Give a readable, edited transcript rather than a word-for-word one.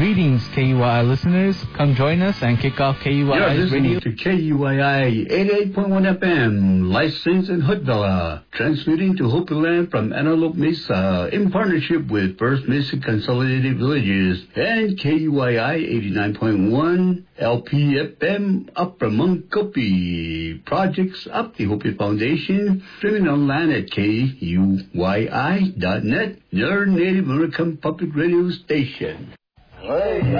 Greetings, KUYI listeners. Come join us and kick off KUYI's radio. To KUYI 88.1 FM, licensed in Hudbella, transmitting to Hopi Land from Antelope Mesa in partnership with First Mesa Consolidated Villages and KUYI 89.1 LPFM up from Munkopi. Projects up the Hopi Foundation, streaming online at KUYI.net, your Native American public radio station.